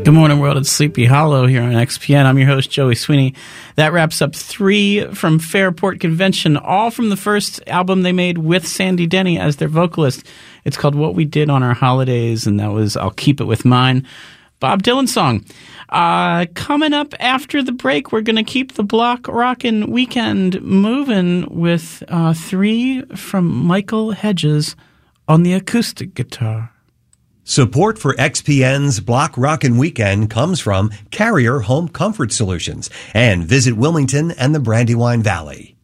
Good morning, world. It's Sleepy Hollow here on XPN. I'm your host, Joey Sweeney. That wraps up 3 from Fairport Convention, all from the first album they made with Sandy Denny as their vocalist. It's called What We Did on Our Holidays, and that was I'll Keep It With Mine, Bob Dylan song. Coming up after the break, we're going to keep the block rockin' weekend moving with 3 from Michael Hedges on the acoustic guitar. Support for XPN's Block Rockin' Weekend comes from Carrier Home Comfort Solutions and Visit Wilmington and the Brandywine Valley.